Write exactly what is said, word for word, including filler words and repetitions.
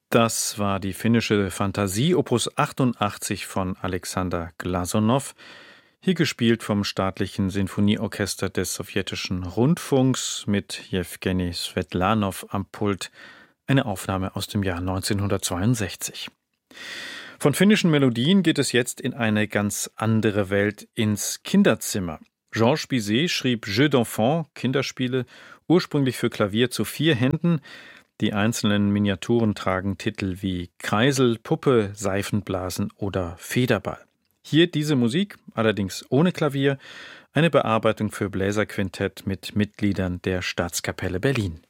Das war die finnische Fantasie Opus achtundachtzig von Alexander Glasunow, hier gespielt vom Staatlichen Sinfonieorchester des Sowjetischen Rundfunks mit Jewgeni Swetlanow am Pult, eine Aufnahme aus dem Jahr neunzehnhundertzweiundsechzig. Von finnischen Melodien geht es jetzt in eine ganz andere Welt, ins Kinderzimmer. Georges Bizet schrieb Jeux d'enfants, Kinderspiele, ursprünglich für Klavier zu vier Händen. Die einzelnen Miniaturen tragen Titel wie Kreisel, Puppe, Seifenblasen oder Federball. Hier diese Musik, allerdings ohne Klavier, eine Bearbeitung für Bläserquintett mit Mitgliedern der Staatskapelle Berlin.